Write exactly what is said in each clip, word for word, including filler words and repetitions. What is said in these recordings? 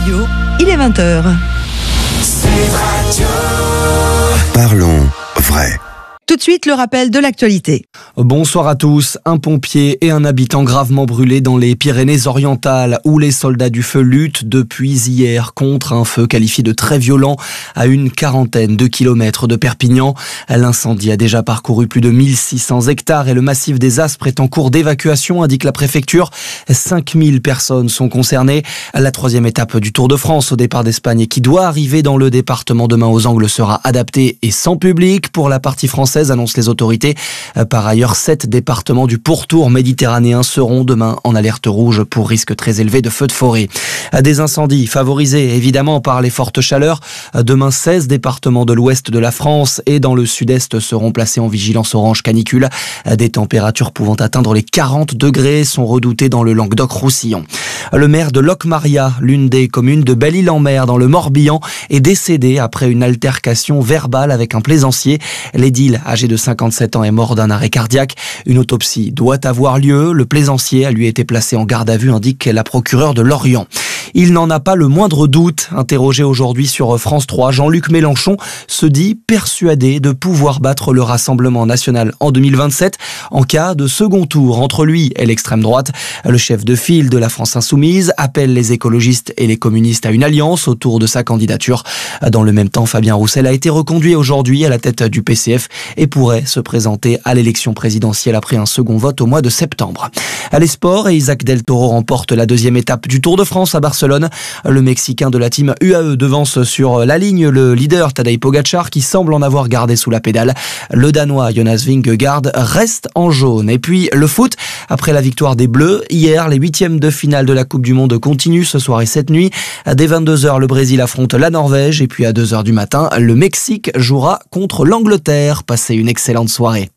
Radio, il est vingt heures. Parlons vrai. Tout de suite, le rappel de l'actualité. Bonsoir à tous. Un pompier et un habitant gravement brûlés dans les Pyrénées-Orientales, où les soldats du feu luttent depuis hier contre un feu qualifié de très violent à une quarantaine de kilomètres de Perpignan. L'incendie a déjà parcouru plus de mille six cents hectares et le massif des Aspres est en cours d'évacuation, indique la préfecture. cinq mille personnes sont concernées. La troisième étape du Tour de France au départ d'Espagne, qui doit arriver dans le département demain aux Angles, sera adaptée et sans public pour la partie française, annoncent les autorités. Par ailleurs, sept départements du pourtour méditerranéen seront demain en alerte rouge pour risque très élevé de feux de forêt. Des incendies favorisés évidemment par les fortes chaleurs. Demain, seize départements de l'ouest de la France et dans le sud-est seront placés en vigilance orange canicule. Des températures pouvant atteindre les quarante degrés sont redoutées dans le Languedoc-Roussillon. Le maire de Locmaria, l'une des communes de Belle-Île-en-Mer dans le Morbihan, est décédé après une altercation verbale avec un plaisancier. L'édile, âgé de cinquante-sept ans, est mort d'un arrêt cardiaque. Une autopsie doit avoir lieu. Le plaisancier a lui été placé en garde à vue, indique la procureure de Lorient. Il n'en a pas le moindre doute. Interrogé aujourd'hui sur France trois, Jean-Luc Mélenchon se dit persuadé de pouvoir battre le Rassemblement national en deux mille vingt-sept en cas de second tour entre lui et l'extrême droite. Le chef de file de la France Insoumise appelle les écologistes et les communistes à une alliance autour de sa candidature. Dans le même temps, Fabien Roussel a été reconduit aujourd'hui à la tête du P C F et pourrait se présenter à l'élection présidentielle après un second vote au mois de septembre. À les sports, et Isaac Del Toro remporte la deuxième étape du Tour de France à Barcelone. Le Mexicain de la team U A E devance sur la ligne le leader Tadej Pogacar qui semble en avoir gardé sous la pédale. Le Danois Jonas Vingegaard reste en jaune. Et puis le foot, après la victoire des Bleus hier, les huitièmes de finale de la Coupe du Monde continuent ce soir et cette nuit. Dès vingt-deux heures, le Brésil affronte la Norvège et puis à deux heures du matin, le Mexique jouera contre l'Angleterre. Passez une excellente soirée.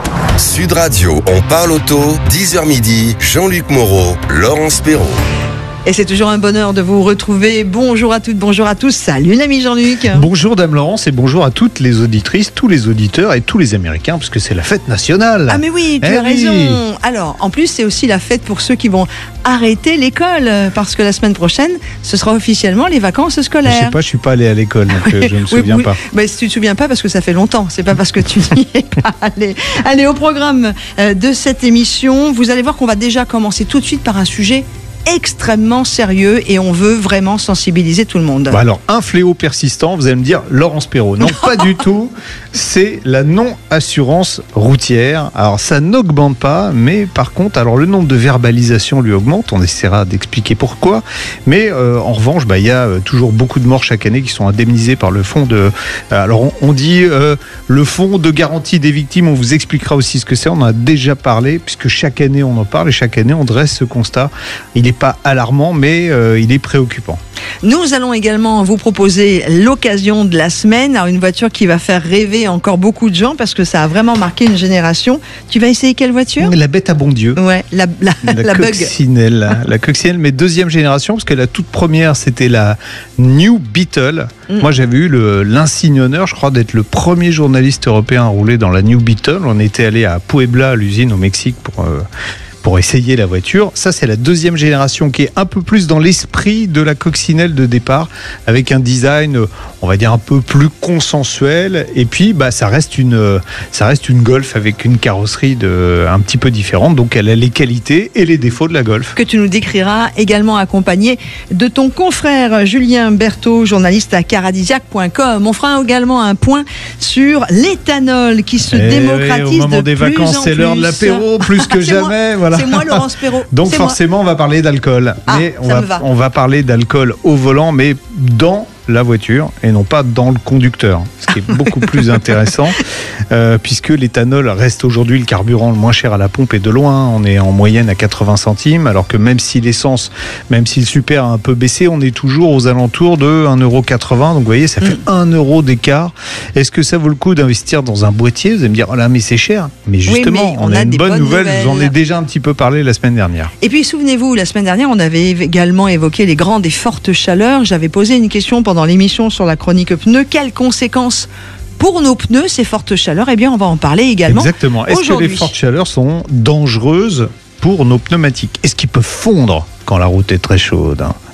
Sud Radio, on parle auto, dix heures midi, Jean-Luc Moreau, Laurence Perrault. Et c'est toujours un bonheur de vous retrouver. Bonjour à toutes, bonjour à tous. Salut l'ami Jean-Luc. Bonjour Dame Laurence et bonjour à toutes les auditrices, tous les auditeurs et tous les Américains, parce que c'est la fête nationale. Ah mais oui, tu eh as oui. raison. Alors, en plus, c'est aussi la fête pour ceux qui vont arrêter l'école, parce que la semaine prochaine, ce sera officiellement les vacances scolaires. Je sais pas, je suis pas allé à l'école, donc je ne me souviens oui, oui. pas. Bah, si tu te souviens pas, parce que ça fait longtemps. C'est pas parce que tu n'y es pas allé. Allez, au programme de cette émission, vous allez voir qu'on va déjà commencer tout de suite par un sujet extrêmement sérieux et on veut vraiment sensibiliser tout le monde. Bah alors, un fléau persistant, vous allez me dire, Laurence Perrault. Non, pas du tout. C'est la non-assurance routière. Alors, ça n'augmente pas, mais par contre, alors le nombre de verbalisations lui augmente. On essaiera d'expliquer pourquoi. Mais euh, en revanche, bah, il y a toujours beaucoup de morts chaque année qui sont indemnisées par le fonds de... Alors, on, on dit euh, le fonds de garantie des victimes. On vous expliquera aussi ce que c'est. On en a déjà parlé, puisque chaque année, on en parle et chaque année, on dresse ce constat. Il est pas alarmant, mais euh, il est préoccupant. Nous allons également vous proposer l'occasion de la semaine. Alors, une voiture qui va faire rêver encore beaucoup de gens parce que ça a vraiment marqué une génération. Tu vas essayer quelle voiture ? La bête à bon Dieu. Ouais, la, la, la, la coccinelle, bug. La coccinelle, mais deuxième génération, parce que la toute première, c'était la New Beetle. Mm. Moi, j'avais eu le, l'insigne honneur, je crois, d'être le premier journaliste européen à rouler dans la New Beetle. On était allé à Puebla, à l'usine au Mexique, pour... Euh, pour essayer la voiture. Ça, c'est la deuxième génération qui est un peu plus dans l'esprit de la coccinelle de départ, avec un design, on va dire, un peu plus consensuel. Et puis, bah, ça reste une, ça reste une Golf avec une carrosserie de, un petit peu différente. Donc, elle a les qualités et les défauts de la Golf. Que tu nous décriras, également accompagné de ton confrère Julien Berthaud, journaliste à caradisiac point com. On fera également un point sur l'éthanol qui se et démocratise oui, au moment de des plus vacances, en c'est l'heure de l'apéro, plus que jamais. Voilà. C'est moi, Laurence Perrault. Donc c'est forcément, moi. on va parler d'alcool. Ah, mais on ça va, me va. on va parler d'alcool au volant, mais dans la voiture et non pas dans le conducteur, ce qui est beaucoup plus intéressant euh, puisque l'éthanol reste aujourd'hui le carburant le moins cher à la pompe et de loin, on est en moyenne à quatre-vingts centimes, alors que même si l'essence, même si le super a un peu baissé, on est toujours aux alentours de un euro quatre-vingts, donc vous voyez, ça fait mmh. un euro d'écart. Est-ce que ça vaut le coup d'investir dans un boîtier ? Vous allez me dire, oh là mais c'est cher, mais justement, oui, mais on, on a, a une bonne nouvelle, je vous en ai déjà un petit peu parlé la semaine dernière. Et puis souvenez-vous, la semaine dernière, on avait également évoqué les grandes et fortes chaleurs. J'avais posé une question pendant l'émission sur la chronique pneus. Quelles conséquences pour nos pneus, ces fortes chaleurs? Eh bien, on va en parler également. Exactement. Est-ce que les fortes chaleurs sont dangereuses pour nos pneumatiques? Est-ce qu'ils peuvent fondre quand la route est très chaude?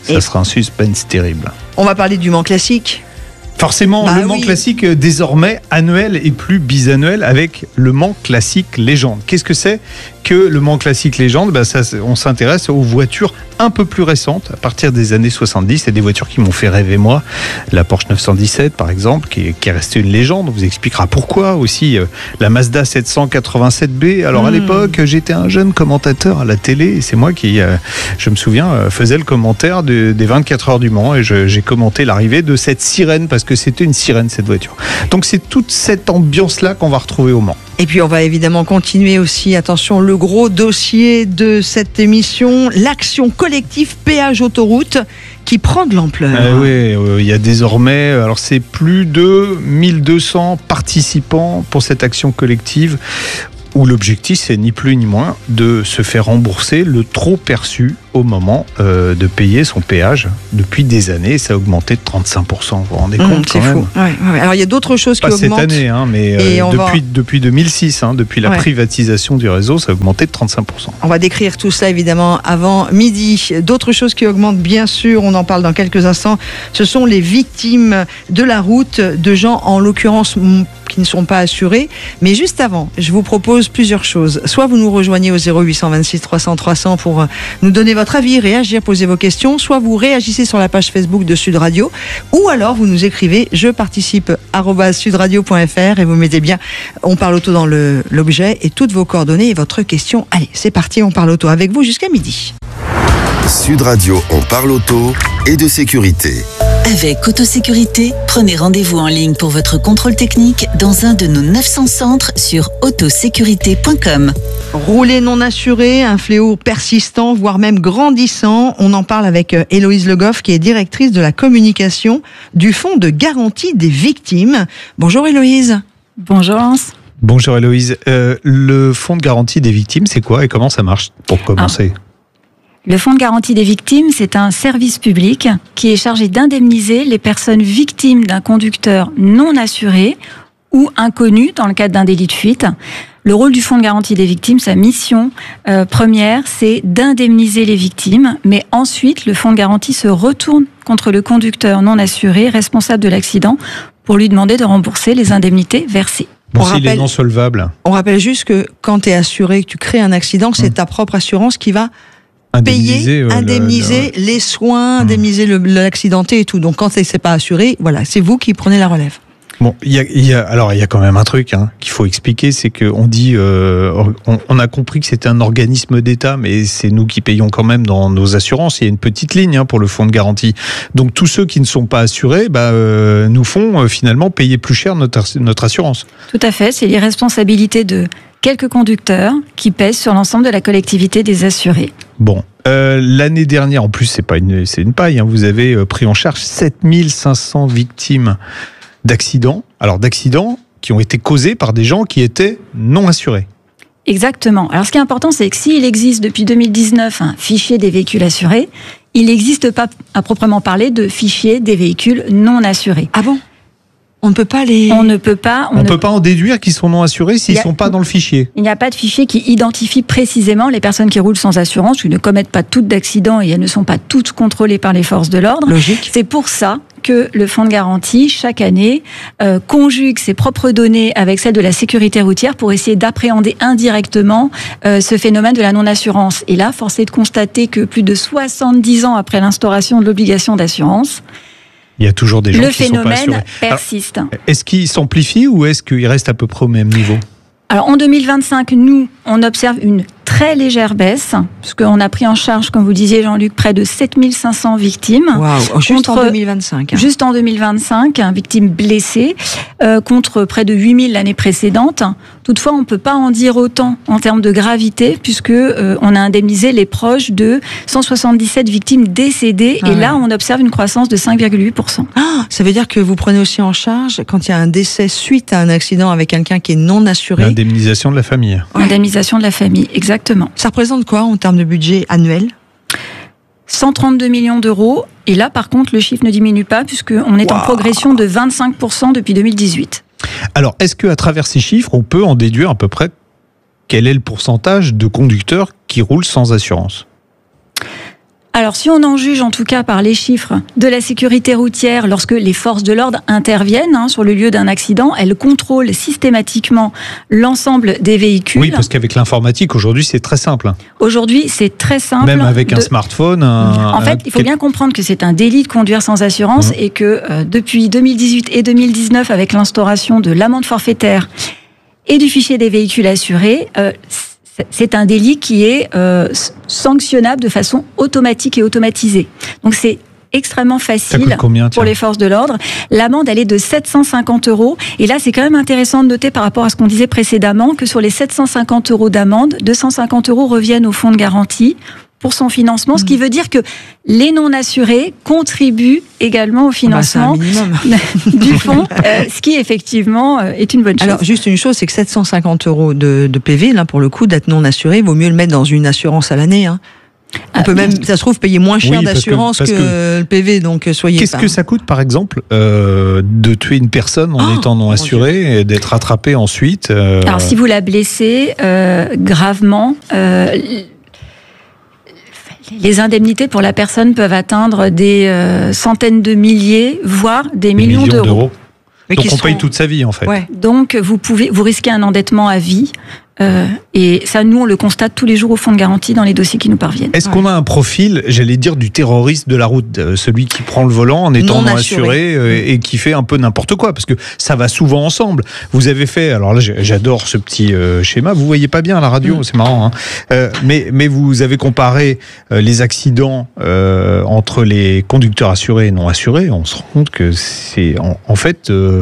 Ça et sera un suspense terrible. On va parler du Mans classique. Forcément, bah le Mans oui. classique désormais annuel et plus bisannuel avec le Mans classique légende. Qu'est-ce que c'est que le Mans classique légende? Bah ça, on s'intéresse aux voitures un peu plus récentes, à partir des années soixante-dix. C'est des voitures qui m'ont fait rêver moi. La Porsche neuf cent dix-sept par exemple, qui est, qui est restée une légende. On vous expliquera pourquoi. Aussi euh, la Mazda sept cent quatre-vingt-sept B. Alors mmh. à l'époque, j'étais un jeune commentateur à la télé et c'est moi qui, euh, je me souviens, euh, faisais le commentaire de, des vingt-quatre heures du Mans et je, j'ai commenté l'arrivée de cette sirène parce que c'était une sirène cette voiture. Donc c'est toute cette ambiance-là qu'on va retrouver au Mans. Et puis on va évidemment continuer aussi, attention, le gros dossier de cette émission, l'action collective péage autoroute qui prend de l'ampleur. Euh, oui, il euh, y a désormais, alors c'est plus de mille deux cents participants pour cette action collective où l'objectif c'est ni plus ni moins de se faire rembourser le trop perçu au moment euh, de payer son péage. Depuis des années, ça a augmenté de trente-cinq pour cent. Vous vous rendez compte? Mmh, c'est quand fou. même. Ouais, ouais. Alors il y a d'autres choses Pas qui augmentent. Cette année, hein, mais euh, depuis, va... depuis deux mille six, hein, depuis la ouais. privatisation du réseau, ça a augmenté de trente-cinq pour cent. On va décrire tout cela évidemment avant midi. D'autres choses qui augmentent, bien sûr, on en parle dans quelques instants. Ce sont les victimes de la route, de gens en l'occurrence qui ne sont pas assurés. Mais juste avant, je vous propose plusieurs choses. Soit vous nous rejoignez au zéro huit cent vingt-six trois cents trois cents pour nous donner votre avis, réagir, poser vos questions. Soit vous réagissez sur la page Facebook de Sud Radio. Ou alors vous nous écrivez je participe arobase sudradio point f r et vous mettez bien on parle auto dans le, l'objet et toutes vos coordonnées et votre question. Allez, c'est parti, on parle auto avec vous jusqu'à midi. Sud Radio, on parle auto et de sécurité. Avec Autosécurité, prenez rendez-vous en ligne pour votre contrôle technique dans un de nos neuf cents centres sur autosécurité point com. Rouler non assuré, un fléau persistant, voire même grandissant. On en parle avec Héloïse Le Goff, qui est directrice de la communication du Fonds de garantie des victimes. Bonjour Héloïse. Bonjour Lance. Bonjour Héloïse. Euh, le Fonds de garantie des victimes, c'est quoi et comment ça marche pour commencer? ah. Le Fonds de garantie des victimes, c'est un service public qui est chargé d'indemniser les personnes victimes d'un conducteur non assuré ou inconnu dans le cadre d'un délit de fuite. Le rôle du Fonds de garantie des victimes, sa mission euh, première, c'est d'indemniser les victimes, mais ensuite, le Fonds de garantie se retourne contre le conducteur non assuré, responsable de l'accident, pour lui demander de rembourser les indemnités versées. Bon, s'il est non solvable. On rappelle juste que quand tu es assuré, que tu crées un accident, c'est mmh. ta propre assurance qui va indemniser, payer, euh, indemniser le, le... les soins, mmh. indemniser le, l'accidenté et tout. Donc quand c'est pas assuré, voilà, c'est vous qui prenez la relève. Bon, il y a, il y a, alors il y a quand même un truc hein, qu'il faut expliquer, c'est qu'on dit, euh, on, on a compris que c'était un organisme d'État, mais c'est nous qui payons quand même dans nos assurances. Il y a une petite ligne hein, pour le fonds de garantie. Donc tous ceux qui ne sont pas assurés, bah, euh, nous font euh, finalement payer plus cher notre, notre assurance. Tout à fait, c'est l'irresponsabilité de quelques conducteurs qui pèsent sur l'ensemble de la collectivité des assurés. Bon, euh, l'année dernière, en plus c'est pas une, c'est une paille. Hein, vous avez euh, pris en charge sept mille cinq cents victimes d'accidents, alors d'accidents qui ont été causés par des gens qui étaient non assurés. Exactement. Alors ce qui est important, c'est que s'il existe depuis deux mille dix-neuf un fichier des véhicules assurés, il n'existe pas à proprement parler de fichier des véhicules non assurés. Ah bon ? On ne peut pas les... On ne peut pas... On ne ne... peut pas en déduire qu'ils sont non assurés s'ils ne a... sont pas dans le fichier. Il n'y a pas de fichier qui identifie précisément les personnes qui roulent sans assurance, qui ne commettent pas toutes d'accidents et elles ne sont pas toutes contrôlées par les forces de l'ordre. Logique. C'est pour ça que le fonds de garantie, chaque année, euh, conjugue ses propres données avec celles de la sécurité routière pour essayer d'appréhender indirectement euh, ce phénomène de la non-assurance. Et là, force est de constater que plus de soixante-dix ans après l'instauration de l'obligation d'assurance, il y a toujours des gens le qui sont pas assurés. Le phénomène persiste. Alors, est-ce qu'il s'amplifie ou est-ce qu'il reste à peu près au même niveau ? Alors en deux mille vingt-cinq, nous, on observe une très légère baisse, puisqu'on a pris en charge, comme vous disiez Jean-Luc, près de sept mille cinq cents victimes. Wow, juste contre, en deux mille vingt-cinq. Hein. Juste en deux mille vingt-cinq, hein, victimes blessées, euh, contre près de huit mille l'année précédente. Toutefois, on ne peut pas en dire autant en termes de gravité, puisque euh, on a indemnisé les proches de cent soixante-dix-sept victimes décédées, ah et ouais. là, on observe une croissance de cinq virgule huit pour cent. Ah, ça veut dire que vous prenez aussi en charge, quand il y a un décès suite à un accident avec quelqu'un qui est non assuré... L'indemnisation de la famille. Ouais. Indemnisation de la famille, exactement. Ça représente quoi en termes de budget annuel ? cent trente-deux millions d'euros. Et là, par contre, le chiffre ne diminue pas puisqu'on est wow. en progression de vingt-cinq pour cent depuis deux mille dix-huit. Alors, est-ce qu'à travers ces chiffres, on peut en déduire à peu près quel est le pourcentage de conducteurs qui roulent sans assurance ? Alors, si on en juge en tout cas par les chiffres de la sécurité routière, lorsque les forces de l'ordre interviennent hein, sur le lieu d'un accident, elles contrôlent systématiquement l'ensemble des véhicules. Oui, parce qu'avec l'informatique, aujourd'hui, c'est très simple. Aujourd'hui, c'est très simple. Même avec de... un smartphone. Un... En fait, il faut bien comprendre que c'est un délit de conduire sans assurance mmh. et que euh, depuis deux mille dix-huit et deux mille dix-neuf, avec l'instauration de l'amende forfaitaire et du fichier des véhicules assurés, euh, c'est un délit qui est euh, sanctionnable de façon automatique et automatisée. Donc c'est extrêmement facile combien, pour les forces de l'ordre. L'amende, elle est de sept cent cinquante euros. Et là, c'est quand même intéressant de noter par rapport à ce qu'on disait précédemment que sur les sept cent cinquante euros d'amende, deux cent cinquante euros reviennent au fonds de garantie pour son financement, mmh. ce qui veut dire que les non-assurés contribuent également au financement bah, du fonds, euh, ce qui effectivement euh, est une bonne chose. Alors juste une chose, c'est que sept cent cinquante euros de, de P V, là pour le coup, d'être non-assuré, il vaut mieux le mettre dans une assurance à l'année. Hein. On ah, peut même, ça se trouve, payer moins cher oui, d'assurance que, que, que le P V, donc soyez Qu'est-ce pas. que ça coûte, par exemple, euh, de tuer une personne en oh, étant non assuré et d'être rattrapé ensuite euh... Alors si vous la blessez euh, gravement... Euh, les indemnités pour la personne peuvent atteindre des euh, centaines de milliers, voire des, des millions, millions d'euros. d'euros. Donc on seront... paye toute sa vie en fait. Ouais. Donc vous pouvez, vous risquez un endettement à vie. Euh, et ça, nous, on le constate tous les jours au fonds de garantie dans les dossiers qui nous parviennent. Est-ce ouais. qu'on a un profil, j'allais dire, du terroriste de la route, celui qui prend le volant en étant non, non assuré, assuré et qui fait un peu n'importe quoi, parce que ça va souvent ensemble. Vous avez fait, alors là, j'adore ce petit schéma. Vous voyez pas bien à la radio, mmh. c'est marrant, hein. euh, mais mais vous avez comparé les accidents euh, entre les conducteurs assurés et non assurés. On se rend compte que c'est en, en fait. Euh,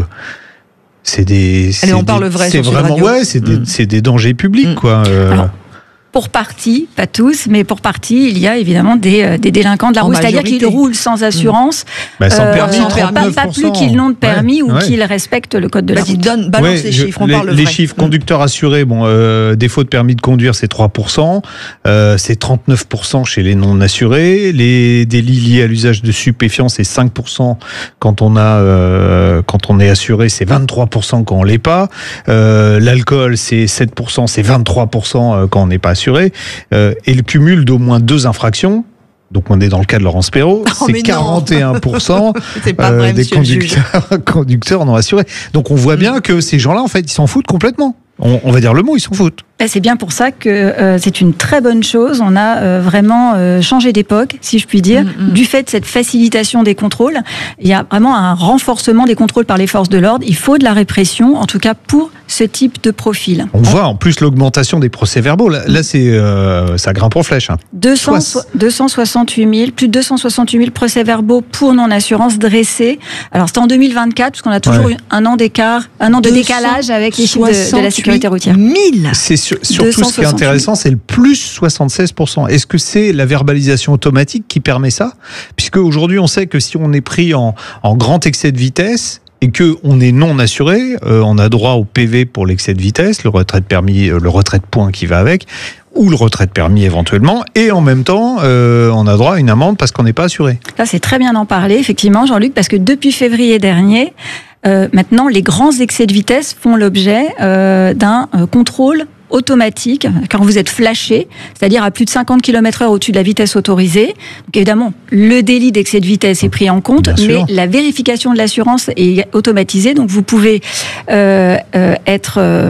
C'est des. Allez, on des, parle vrai c'est sur vraiment, radio. ouais, c'est des, mmh. c'est des dangers publics, mmh. quoi. Euh... Alors, pour partie, pas tous, mais pour partie, il y a évidemment des, des délinquants de la en route, majorité. C'est-à-dire qu'ils roulent sans assurance, mmh. bah, sans euh, permis, pas, pas plus qu'ils n'ont de permis ouais, ou ouais. qu'ils respectent le code de la route. Donne, balance ouais, les je, chiffres, on les, parle les vrai. chiffres conducteurs assurés, bon, euh, défaut de permis de conduire, c'est trois pour cent, euh, c'est trente-neuf pour cent chez les non assurés. Les délits liés à l'usage de stupéfiants, c'est cinq pour cent quand on a, euh, quand on est assuré, c'est vingt-trois pour cent quand on l'est pas. Euh, l'alcool, c'est sept pour cent, c'est vingt-trois pour cent quand on n'est pas assuré. Euh, et le cumul d'au moins deux infractions, donc on est dans le cas de Laurence Perrault, oh, c'est quarante et un pour cent pas vrai, euh, des conducteurs, conducteurs non assurés. Donc on voit bien que ces gens-là, en fait, ils s'en foutent complètement. On, on va dire le mot, ils s'en foutent. C'est bien pour ça que euh, c'est une très bonne chose. On a euh, vraiment euh, changé d'époque, si je puis dire, mmh, mmh. du fait de cette facilitation des contrôles. Il y a vraiment un renforcement des contrôles par les forces de l'ordre. Il faut de la répression, en tout cas pour ce type de profil. On voit en plus l'augmentation des procès-verbaux. Là, là c'est euh, ça grimpe en flèche. Hein. deux cents, deux cent soixante-huit mille, plus de deux cent soixante-huit mille procès-verbaux pour non-assurance dressés. Alors c'est en deux mille vingt-quatre, parce qu'on a toujours ouais. eu un an d'écart, un an de décalage avec les chiffres de, de la sécurité routière. mille C'est sur, surtout ce qui est intéressant, c'est le plus soixante-seize pour cent. Est-ce que c'est la verbalisation automatique qui permet ça ? Puisque aujourd'hui, on sait que si on est pris en, en grand excès de vitesse et que on est non assuré, euh, on a droit au P V pour l'excès de vitesse, le retrait de permis, euh, le retrait de points qui va avec, ou le retrait de permis éventuellement, et en même temps, euh, on a droit à une amende parce qu'on n'est pas assuré. Ça, c'est très bien d'en parler, effectivement, Jean-Luc, parce que depuis février dernier, euh, maintenant, les grands excès de vitesse font l'objet euh, d'un euh, contrôle automatique quand vous êtes flashé, c'est-à-dire à plus de cinquante kilomètres heure au-dessus de la vitesse autorisée. Donc évidemment, le délit d'excès de vitesse est pris en compte, mais la vérification de l'assurance est automatisée, donc vous pouvez euh, euh, être, euh,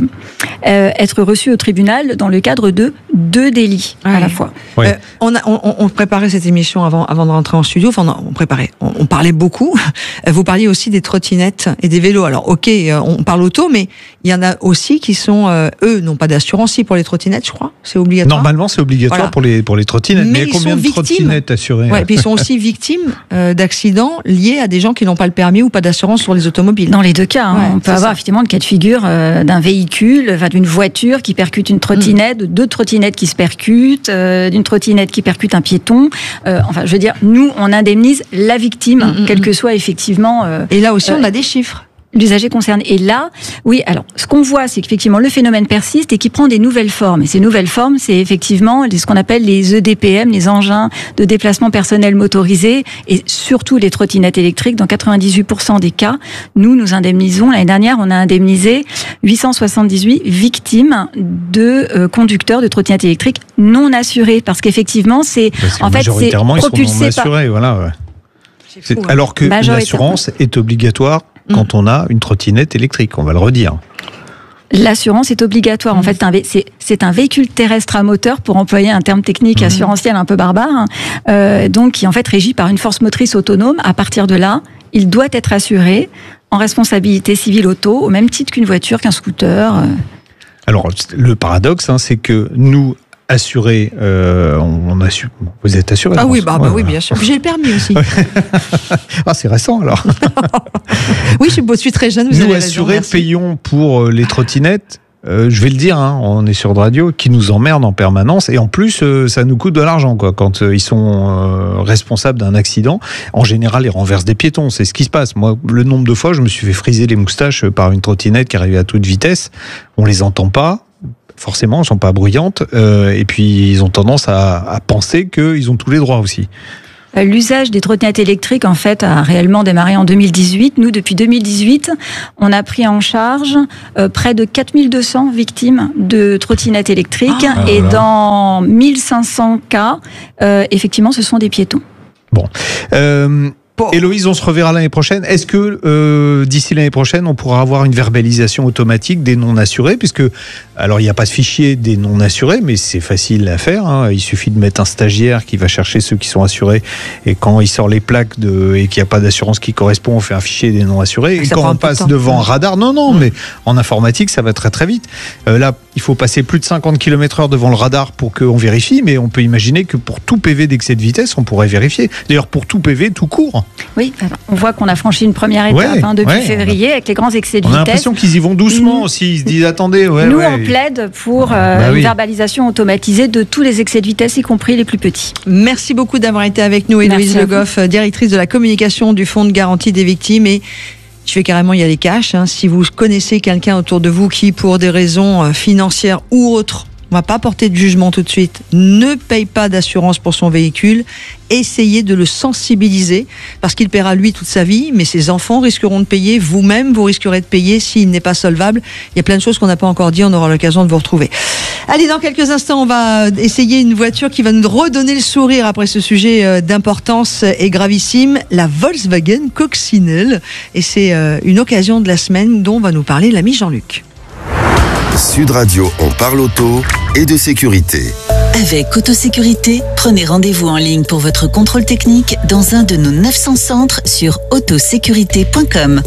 être reçu au tribunal dans le cadre de deux délits ouais. à la fois. Ouais. Euh, on, a, on, on préparait cette émission avant, avant de rentrer en studio, enfin on préparait, on, on parlait beaucoup, vous parliez aussi des trottinettes et des vélos. Alors ok, on parle auto, mais il y en a aussi qui sont, euh, eux, n'ont pas d'assurance si pour les trottinettes, je crois, c'est obligatoire. Normalement, c'est obligatoire voilà. pour les pour les trottinettes. Mais, mais il y a combien de victimes. trottinettes assurées ouais, puis ils sont aussi victimes euh, d'accidents liés à des gens qui n'ont pas le permis ou pas d'assurance sur les automobiles. Dans les deux cas, hein, ouais, on peut avoir ça. effectivement le cas de figure euh, d'un véhicule, enfin, d'une voiture qui percute une trottinette, mmh. deux trottinettes qui se percutent, euh, d'une trottinette qui percute un piéton. Euh, enfin, je veux dire, nous, on indemnise la victime, mmh, quelle mmh. que soit effectivement. Euh, Et là aussi, euh, on a des chiffres. L'usager concerné. Et là, oui, alors, ce qu'on voit, c'est qu'effectivement, le phénomène persiste et qu'il prend des nouvelles formes. Et ces nouvelles formes, c'est effectivement ce qu'on appelle les E D P M, les engins de déplacement personnel motorisés, et surtout les trottinettes électriques. Dans quatre-vingt-dix-huit pour cent des cas, nous, nous indemnisons. L'année dernière, on a indemnisé huit cent soixante-dixhuit victimes de euh, conducteurs de trottinettes électriques non assurés. Parce qu'effectivement, c'est, Parce que en fait, c'est propulsé non assurés, par... voilà, ouais. C'est fou, hein. Alors que l'assurance est obligatoire quand on a une trottinette électrique, on va le redire. L'assurance est obligatoire. En fait, c'est un véhicule terrestre à moteur, pour employer un terme technique assurantiel un peu barbare, euh, donc qui est en fait régi par une force motrice autonome. À partir de là, il doit être assuré en responsabilité civile auto, au même titre qu'une voiture, qu'un scooter. Alors, le paradoxe, hein, c'est que nous, assurés, euh, on assure. Vous êtes assuré? Ah oui, bah, bah ouais, oui, bien sûr. J'ai le permis aussi. Ah, c'est récent alors. Oui, je suis, je suis très jeune. Vous nous, avez assurés, raison, payons pour les trottinettes. Euh, je vais le dire, hein, on est sur de radio, qui nous emmerdent en permanence, et en plus, euh, ça nous coûte de l'argent, quoi. Quand euh, ils sont euh, responsables d'un accident, en général, ils renversent des piétons. C'est ce qui se passe. Moi, le nombre de fois, je me suis fait friser les moustaches par une trottinette qui arrivait à toute vitesse. On les entend pas. Forcément, elles ne sont pas bruyantes, euh, et puis ils ont tendance à, à penser qu'ils ont tous les droits aussi. L'usage des trottinettes électriques, en fait, a réellement démarré en deux mille dix-huit. Nous, depuis deux mille dix-huit, on a pris en charge euh, près de quatre mille deux cents victimes de trottinettes électriques, ah, et voilà. Dans mille cinq cents cas, euh, effectivement, ce sont des piétons. Bon. Euh... Héloïse, on se reverra l'année prochaine. Est-ce que euh, d'ici l'année prochaine, on pourra avoir une verbalisation automatique des non-assurés? Puisque, alors il n'y a pas de fichier des non-assurés, mais c'est facile à faire, hein. Il suffit de mettre un stagiaire qui va chercher ceux qui sont assurés, et quand il sort les plaques de, et qu'il n'y a pas d'assurance qui correspond, on fait un fichier des non-assurés. Et quand on passe devant un radar, non, non, mmh. mais en informatique, ça va très très vite. Euh, là, il faut passer plus de cinquante kilomètres heure devant le radar pour qu'on vérifie, mais on peut imaginer que pour tout P V d'excès de vitesse, on pourrait vérifier. D'ailleurs, pour tout P V, tout court. Oui, on voit qu'on a franchi une première étape ouais, hein, depuis ouais, février, avec les grands excès de on vitesse. On a l'impression qu'ils y vont doucement aussi, ils se disent attendez. Ouais, Nous, ouais. on plaide pour euh, bah, une oui. verbalisation automatisée de tous les excès de vitesse, y compris les plus petits. Merci beaucoup d'avoir été avec nous, Héloïse Le Goff, directrice de la communication du Fonds de garantie des victimes. Et je vais carrément y aller cash. Hein, si vous connaissez quelqu'un autour de vous qui, pour des raisons financières ou autres, on ne va pas porter de jugement tout de suite, ne paye pas d'assurance pour son véhicule, essayez de le sensibiliser, parce qu'il paiera lui toute sa vie, mais ses enfants risqueront de payer, vous-même vous risquerez de payer s'il n'est pas solvable. Il y a plein de choses qu'on n'a pas encore dit, on aura l'occasion de vous retrouver. Allez, dans quelques instants, on va essayer une voiture qui va nous redonner le sourire après ce sujet d'importance et gravissime, la Volkswagen Coccinelle. Et c'est une occasion de la semaine dont va nous parler l'ami Jean-Luc. Sud Radio, on parle auto et de sécurité. Avec Autosécurité, prenez rendez-vous en ligne pour votre contrôle technique dans un de nos neuf cents centres sur autosécurité point com.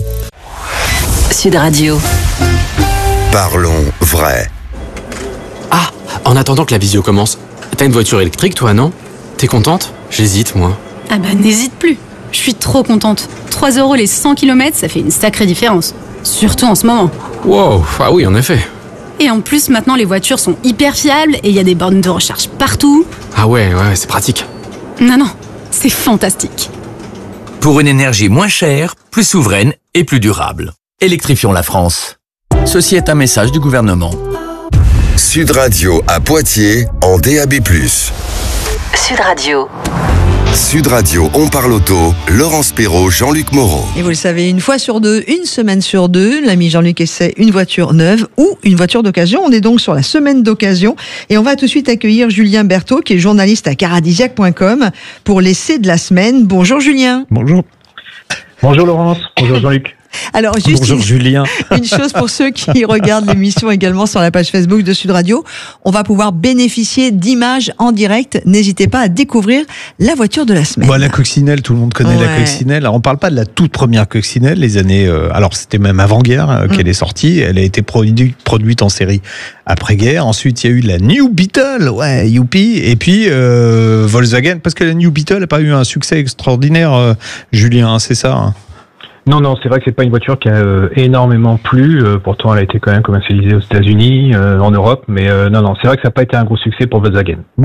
Sud Radio. Parlons vrai. Ah, en attendant que la visio commence, t'as une voiture électrique toi, non? T'es contente? J'hésite, moi. Ah bah n'hésite plus. Je suis trop contente. trois euros les cent kilomètres, ça fait une sacrée différence. Surtout en ce moment. Wow, ah oui, en effet. Et en plus, maintenant, les voitures sont hyper fiables et il y a des bornes de recharge partout. Ah ouais, ouais, c'est pratique. Non, non, c'est fantastique. Pour une énergie moins chère, plus souveraine et plus durable. Électrifions la France. Ceci est un message du gouvernement. Sud Radio à Poitiers en D A B plus. Sud Radio. Sud Radio, on parle auto, Laurence Perrault, Jean-Luc Moreau. Et vous le savez, une fois sur deux, une semaine sur deux, l'ami Jean-Luc essaie une voiture neuve ou une voiture d'occasion. On est donc sur la semaine d'occasion et on va tout de suite accueillir Julien Berthaud, qui est journaliste à caradisiaque point com pour l'essai de la semaine. Bonjour Julien. Bonjour. Bonjour Laurence, bonjour Jean-Luc. Alors, juste Bonjour une, Julien. Une chose pour ceux qui regardent l'émission également sur la page Facebook de Sud Radio, on va pouvoir bénéficier d'images en direct. N'hésitez pas à découvrir la voiture de la semaine. Bon, la Coccinelle, tout le monde connaît ouais. la Coccinelle. Alors, on parle pas de la toute première Coccinelle, les années. Euh, alors, c'était même avant-guerre euh, mmh. qu'elle est sortie. Elle a été produit, produite en série après-guerre. Ensuite, il y a eu la New Beetle, ouais, youpi. Et puis euh, Volkswagen, parce que la New Beetle n'a pas eu un succès extraordinaire, euh, Julien, hein, c'est ça hein. Non, non, c'est vrai que c'est pas une voiture qui a euh, énormément plu. Euh, pourtant, elle a été quand même commercialisée aux États-Unis, euh, en Europe, mais euh, non, non, c'est vrai que ça n'a pas été un gros succès pour Volkswagen. Bon,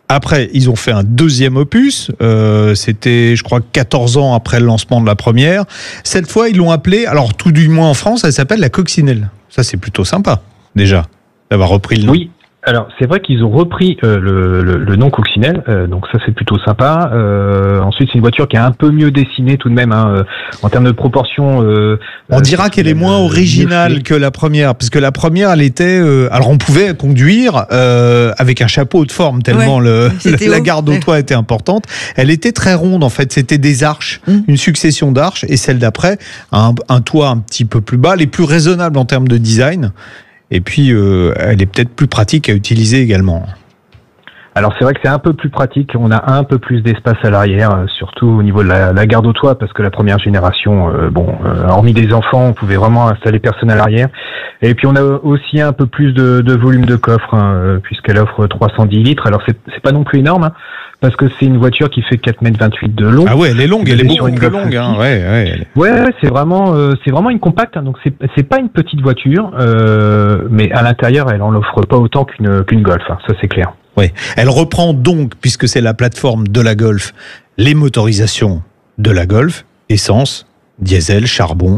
Après, ils ont fait un deuxième opus. Euh, c'était, je crois, quatorze ans après le lancement de la première. Cette fois, ils l'ont appelée, alors tout du moins en France, elle s'appelle la Coccinelle. Ça, c'est plutôt sympa, déjà, d'avoir repris le nom. Oui. Alors c'est vrai qu'ils ont repris euh, le, le, le nom Coccinelle, euh, donc ça c'est plutôt sympa. Euh, ensuite c'est une voiture qui est un peu mieux dessinée tout de même hein, euh, en termes de proportion. Euh, on dira euh, qu'elle est moins originale que la première, parce que la première elle était, euh, alors on pouvait conduire euh, avec un chapeau de forme tellement ouais, le, le la garde au toit était importante. Elle était très ronde en fait, c'était des arches, mmh. une succession d'arches, et celle d'après un, un toit un petit peu plus bas, les plus raisonnables en termes de design. Et puis, euh, elle est peut-être plus pratique à utiliser également. Alors, c'est vrai que c'est un peu plus pratique. On a un peu plus d'espace à l'arrière, surtout au niveau de la, la garde au toit, parce que la première génération, euh, bon, euh, hormis des enfants, on pouvait vraiment installer personne à l'arrière. Et puis, on a aussi un peu plus de, de volume de coffre, hein, puisqu'elle offre trois cent dix litres. Alors, c'est, c'est pas non plus énorme, hein, parce que c'est une voiture qui fait quatre mètres vingt-huit de long. Ah ouais, elle est longue, elle est beaucoup plus longue. Hein. Ouais, ouais, ouais, ouais, c'est vraiment, euh, c'est vraiment une compacte. Hein, donc c'est, c'est pas une petite voiture, euh, mais à l'intérieur, elle en offre pas autant qu'une qu'une Golf. Hein, ça c'est clair. Ouais, elle reprend donc, puisque c'est la plateforme de la Golf, les motorisations de la Golf, essence, diesel, charbon.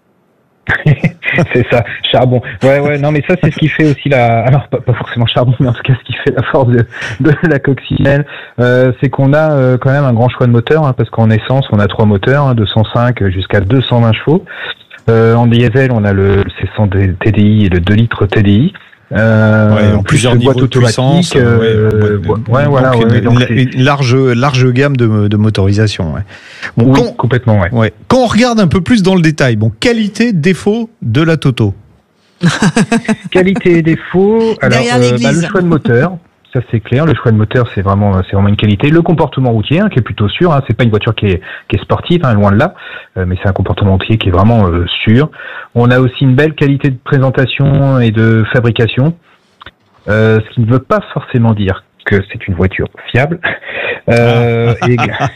C'est ça, charbon. Ouais, ouais, non, mais ça, c'est ce qui fait aussi la. Alors, pas, pas forcément charbon, mais en tout cas, ce qui fait la force de, de la Coccinelle, euh, c'est qu'on a euh, quand même un grand choix de moteurs, hein, parce qu'en essence, on a trois moteurs, hein, deux cent cinq jusqu'à deux cent vingt chevaux. Euh, en diesel, on a le C cent T D I et le deux litres T D I. Euh, ouais, en plusieurs niveaux de puissance, euh, ouais, ouais, ouais, voilà, une, ouais, donc une, une large, large gamme de, de motorisation. Ouais. Bon, oui, quand, complètement, ouais. ouais. Quand on regarde un peu plus dans le détail, bon, qualité, défaut de la Toto. Qualité et défaut, alors euh, bah, le choix de moteur. Ça c'est clair, le choix de moteur c'est vraiment c'est vraiment une qualité. Le comportement routier hein, qui est plutôt sûr, hein, c'est pas une voiture qui est qui est sportive, hein, loin de là, euh, mais c'est un comportement routier qui est vraiment euh, sûr. On a aussi une belle qualité de présentation et de fabrication, euh, ce qui ne veut pas forcément dire que c'est une voiture fiable. Euh, et...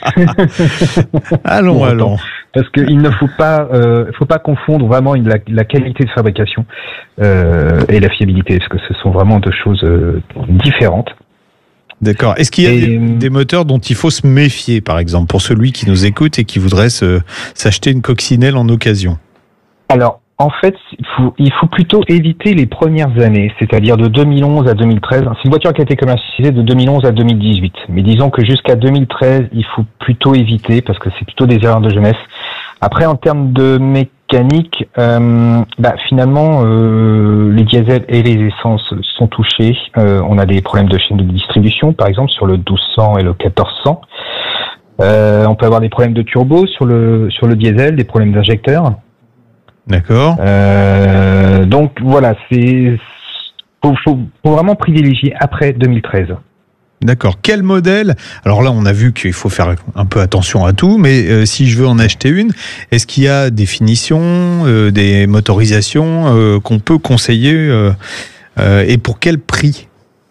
allons, bon, allons. Parce qu'il ne faut pas, euh, faut pas confondre vraiment la, la qualité de fabrication euh, et la fiabilité, parce que ce sont vraiment deux choses euh, différentes. D'accord. Est-ce qu'il y a et... des, des moteurs dont il faut se méfier, par exemple, pour celui qui nous écoute et qui voudrait se, s'acheter une Coccinelle en occasion? Alors, en fait, il faut, il faut plutôt éviter les premières années, c'est-à-dire de deux mille onze à deux mille treize. C'est une voiture qui a été commercialisée de deux mille onze à deux mille dix-huit. Mais disons que jusqu'à deux mille treize, il faut plutôt éviter parce que c'est plutôt des erreurs de jeunesse. Après, en termes de mécanique, euh, bah, finalement, euh, les diesels et les essences sont touchés. Euh, on a des problèmes de chaîne de distribution, par exemple, sur le douze cents et le quatorze cents. Euh, on peut avoir des problèmes de turbo sur le, sur le diesel, des problèmes d'injecteurs. D'accord. Euh, donc voilà, c'est faut, faut, faut vraiment privilégier après deux mille treize. D'accord. Quel modèle? Alors là, on a vu qu'il faut faire un peu attention à tout, mais euh, si je veux en acheter une, est-ce qu'il y a des finitions, euh, des motorisations euh, qu'on peut conseiller euh, euh, et pour quel prix?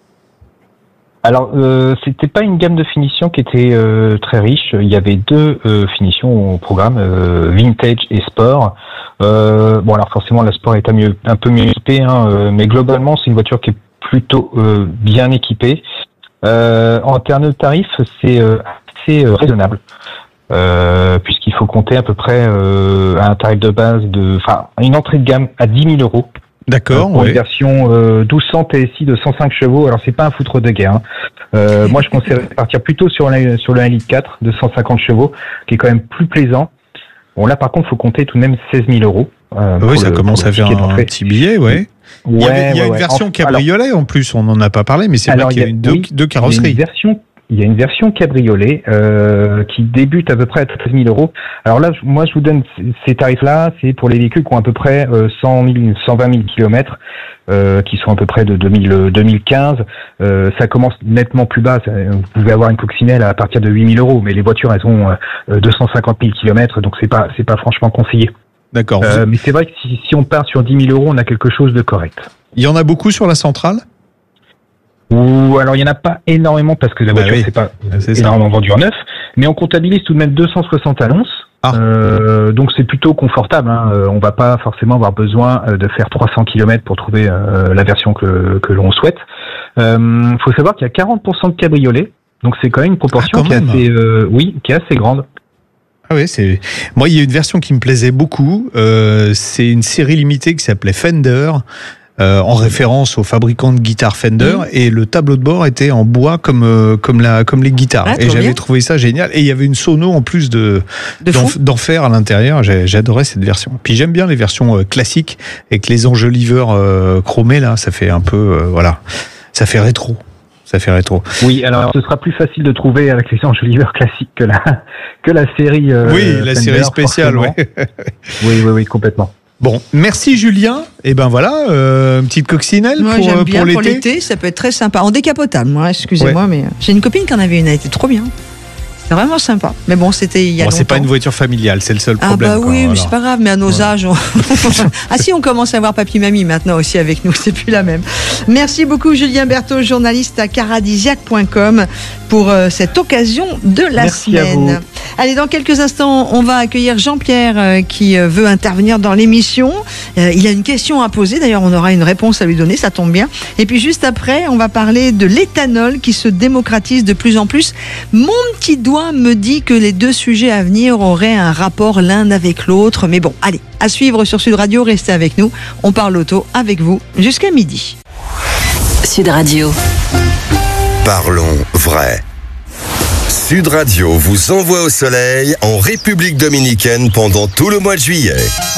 Alors, euh, c'était pas une gamme de finitions qui était euh, très riche. Il y avait deux euh, finitions au programme, euh, Vintage et Sport. Euh, bon, alors forcément, la Sport est un, mieux, un peu mieux équipée, hein, euh, mais globalement, c'est une voiture qui est plutôt euh, bien équipée. Euh, en termes de tarifs, c'est euh, assez euh, raisonnable, euh, puisqu'il faut compter à peu près euh, un tarif de base de, enfin, une entrée de gamme à dix mille euros. D'accord. Pour ouais. une version euh, douze cents T S I de cent cinq chevaux. Alors c'est pas un foutre de guerre. Hein. Euh, moi je conseillerais de partir plutôt sur la, sur le un litre quatre de cent cinquante chevaux, qui est quand même plus plaisant. Bon là par contre faut compter tout de même seize mille euros. Euh, oui, ça le, commence à faire un, un petit billet, ouais. Ouais, il y, avait, il y a ouais, une ouais. version en, cabriolet alors, en plus, on n'en a pas parlé, mais c'est vrai qu'il y a, y a une, deux, oui, deux carrosseries. Il y a une version, il y a une version cabriolet euh, qui débute à peu près à treize mille euros. Alors là, moi je vous donne ces tarifs-là, c'est pour les véhicules qui ont à peu près euh, cent mille, cent vingt mille kilomètres, euh, qui sont à peu près de deux mille, deux mille quinze. Euh, ça commence nettement plus bas. Vous pouvez avoir une Coccinelle à partir de huit mille euros, mais les voitures elles ont euh, deux cent cinquante mille kilomètres, donc c'est pas c'est pas franchement conseillé. D'accord. Euh, mais c'est vrai que si, si on part sur dix mille euros, on a quelque chose de correct. Il y en a beaucoup sur la centrale? Ou alors il y en a pas énormément parce que la voiture bah oui, c'est pas c'est énormément vendue en neuf, mais on comptabilise tout de même deux cent soixante annonces. Ah. Euh, donc c'est plutôt confortable. Hein. On va pas forcément avoir besoin de faire trois cents kilomètres pour trouver euh, la version que que l'on souhaite. Euh, faut savoir qu'il y a quarante pour cent de cabriolets, donc c'est quand même une proportion ah, quand qui, est même. assez, euh, oui, qui est assez grande. Ah oui, c'est. Moi, il y a une version qui me plaisait beaucoup. Euh, c'est une série limitée qui s'appelait Fender. Euh, en référence au fabricant de guitares Fender, mmh. et le tableau de bord était en bois comme euh, comme la comme les guitares. Ah, et j'avais bien. trouvé ça génial. Et il y avait une sono en plus de, de d'en, d'enfer à l'intérieur. J'ai, j'adorais cette version. Puis j'aime bien les versions euh, classiques avec les enjoliveurs euh, chromés là. Ça fait un peu euh, voilà, ça fait rétro. Ça fait rétro. Oui, alors ce sera plus facile de trouver avec les enjoliveurs classiques que la que la série. Euh, oui, la Fender, série spéciale. Ouais. oui, oui, oui, complètement. Bon, merci Julien. Et ben voilà, euh, une petite coccinelle moi, pour, j'aime bien pour l'été. Pour l'été, ça peut être très sympa. En décapotable, moi, excusez-moi, ouais. mais j'ai une copine qui en avait une, elle était trop bien. C'était vraiment sympa. Mais bon, c'était il y a bon, longtemps. C'est pas une voiture familiale, c'est le seul problème. Ah bah quoi, oui, voilà. mais c'est pas grave, mais à nos ouais. âges... On... ah si, on commence à voir papy-mamie maintenant aussi avec nous, c'est plus la même. Merci beaucoup Julien Berthaud, journaliste à caradisiaque point com pour euh, cette occasion de la Merci semaine. Allez, dans quelques instants, on va accueillir Jean-Pierre euh, qui euh, veut intervenir dans l'émission. Euh, il a une question à poser, d'ailleurs on aura une réponse à lui donner, ça tombe bien. Et puis juste après, on va parler de l'éthanol qui se démocratise de plus en plus. Mon petit doigt me dit que les deux sujets à venir auraient un rapport l'un avec l'autre. Mais bon, allez, à suivre sur Sud Radio, restez avec nous. On parle auto avec vous jusqu'à midi. Sud Radio. Parlons vrai. Sud Radio vous envoie au soleil en République dominicaine pendant tout le mois de juillet.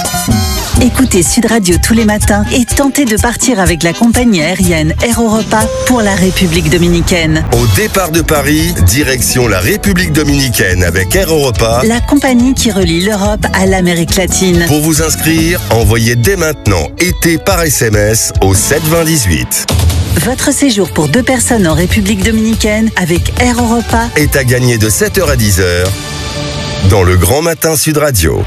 Écoutez Sud Radio tous les matins et tentez de partir avec la compagnie aérienne Air Europa pour la République dominicaine. Au départ de Paris, direction la République dominicaine avec Air Europa, la compagnie qui relie l'Europe à l'Amérique latine. Pour vous inscrire, envoyez dès maintenant été par S M S au sept vingt dix-huit. Votre séjour pour deux personnes en République dominicaine avec Air Europa est à gagner de sept heures à dix heures dans le Grand Matin Sud Radio.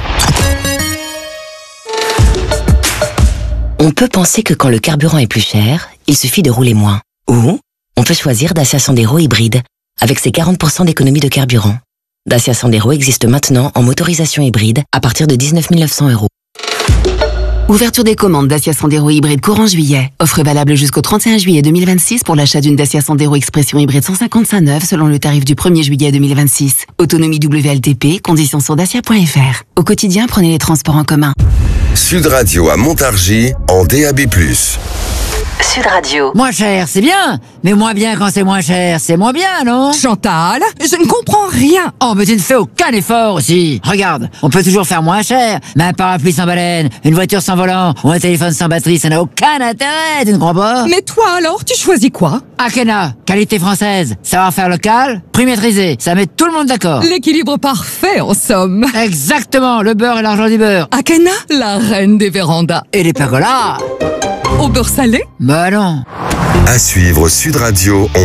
On peut penser que quand le carburant est plus cher, il suffit de rouler moins. Ou on peut choisir Dacia Sandero hybride avec ses quarante pour cent d'économie de carburant. Dacia Sandero existe maintenant en motorisation hybride à partir de dix-neuf mille neuf cents euros. Ouverture des commandes Dacia Sandero hybride courant juillet. Offre valable jusqu'au trente et un juillet deux mille vingt-six pour l'achat d'une Dacia Sandero Expression hybride cent cinquante-cinq neuve selon le tarif du premier juillet deux mille vingt-six. Autonomie W L T P, conditions sur dacia point f r. Au quotidien, prenez les transports en commun. Sud Radio à Montargis en D A B plus. Sud Radio. Moins cher, c'est bien, mais moins bien quand c'est moins cher, c'est moins bien, non? Chantal, je ne comprends rien. Oh, mais tu ne fais aucun effort aussi. Regarde, on peut toujours faire moins cher, mais un parapluie sans baleine, une voiture sans volant ou un téléphone sans batterie, ça n'a aucun intérêt, tu ne crois pas? Mais toi alors, tu choisis quoi? Akena, qualité française, savoir-faire local, prix maîtrisé, ça met tout le monde d'accord. L'équilibre parfait en somme. Exactement, le beurre et l'argent du beurre. Akena, la reine des vérandas. Et les pergolas. Au beurre salé? Bah non. À suivre Sud Radio, on